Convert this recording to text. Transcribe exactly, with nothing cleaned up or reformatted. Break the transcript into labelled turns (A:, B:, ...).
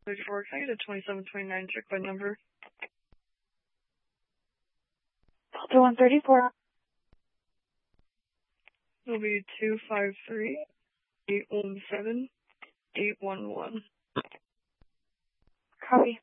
A: thirty-four, can I get a twenty-seven twenty-nine check by number?
B: Delta one thirty-four.
A: It'll be two five three, eight one seven, eight one one.
B: Copy.